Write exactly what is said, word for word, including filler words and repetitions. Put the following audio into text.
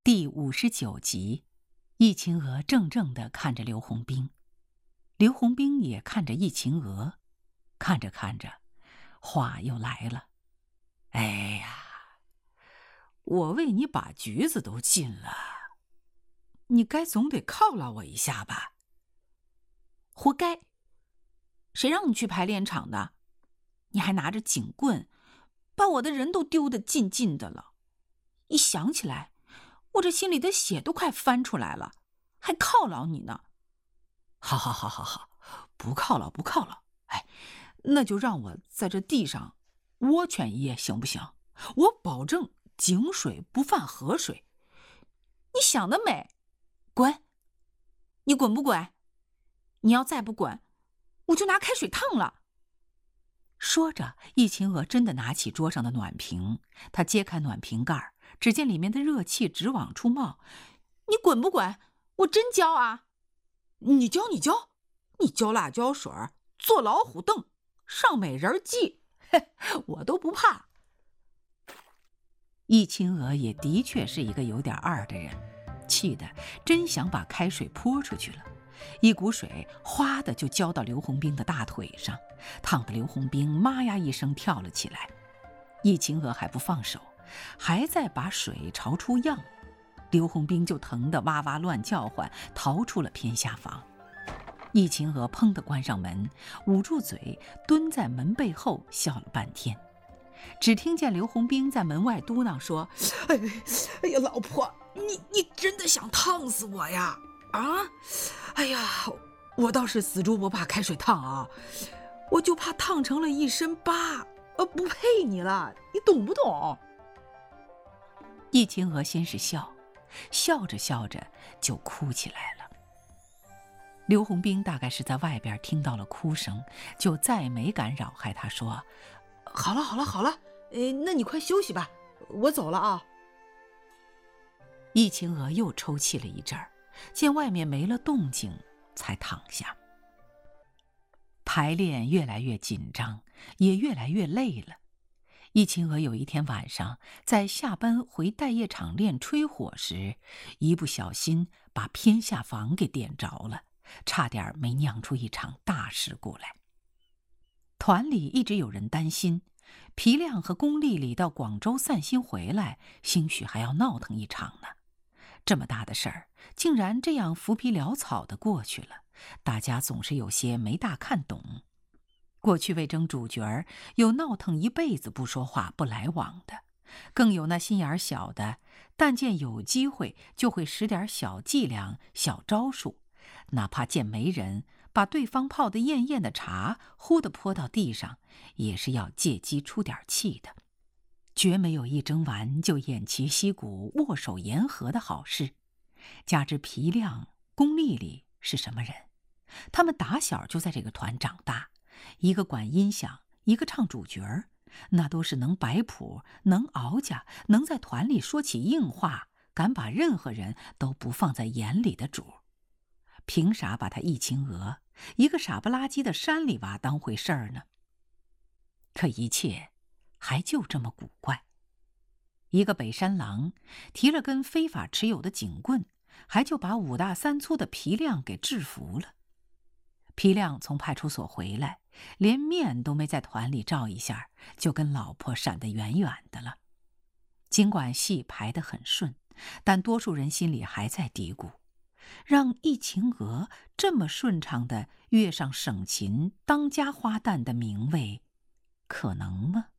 第五十九集，易秦娥怔怔地看着刘洪兵，刘洪兵也看着易秦娥，看着看着，话又来了。哎呀，我为你把局子都进了，你该总得犒劳我一下吧？ 活该！谁让你去排练场的？你还拿着警棍，把我的人都丢得尽尽的了。一想起来，我这心里的血都快翻出来了，还犒劳你呢。 好好好好好，不犒劳不犒劳，哎，那就让我在这地上窝圈一夜行不行？我保证井水不犯河水。 你想得美！滚！你滚不滚？你要再不滚，我就拿开水烫了。 说着，易秦娥真的拿起桌上的暖瓶，她揭开暖瓶盖，只见里面的热气直往出冒。 你滚不滚？我真浇啊！ 你浇你浇，你浇辣椒水，坐老虎凳，上美人计，嘿，我都不怕。易秦娥也的确是一个有点二的人，气得真想把开水泼出去了。一股水哗的就浇到刘洪兵的大腿上，烫得刘洪兵妈呀一声跳了起来。易秦娥还不放手，还在把水朝出漾，刘洪兵就疼得哇哇乱叫唤，逃出了偏下房。易秦娥砰地关上门，捂住嘴，蹲在门背后笑了半天。只听见刘洪兵在门外嘟囔说：哎哎呀，老婆，你你真的想烫死我呀？啊，哎呀，我倒是死猪不怕开水烫啊，我就怕烫成了一身疤，呃，不配你了，你懂不懂？易秦娥先是笑，笑着笑着就哭起来了。刘洪兵大概是在外边听到了哭声，就再没敢扰害他，说：好了好了好了，呃，那你快休息吧，我走了啊。易秦娥又抽泣了一阵儿，见外面没了动静，才躺下。排练越来越紧张，也越来越累了。易秦娥有一天晚上在下班回待业场练吹火时，一不小心把偏下房给点着了，差点没酿出一场大事故来。团里一直有人担心，皮亮和龚丽丽到广州散心回来，兴许还要闹腾一场呢。这么大的事儿，竟然这样浮皮潦草的过去了，大家总是有些没大看懂。过去为争主角，有闹腾一辈子不说话不来往的，更有那心眼小的，但见有机会就会使点小伎俩、小招数，哪怕见没人，把对方泡得艳艳的茶忽地泼到地上，也是要借机出点气的。绝没有一争完就偃旗息鼓、握手言和的好事。加之皮亮、龚丽丽是什么人？他们打小就在这个团长大，一个管音响，一个唱主角，那都是能摆谱、能熬家、能在团里说起硬话，敢把任何人都不放在眼里的主。凭啥把他易秦娥一个傻不拉几的山里娃当回事儿呢？可一切还就这么古怪。一个北山狼提了根非法持有的警棍，还就把五大三粗的皮亮给制服了。皮亮从派出所回来，连面都没在团里照一下，就跟老婆闪得远远的了。尽管戏排得很顺，但多数人心里还在嘀咕，让易秦娥这么顺畅地跃上省琴当家花旦的名位，可能吗？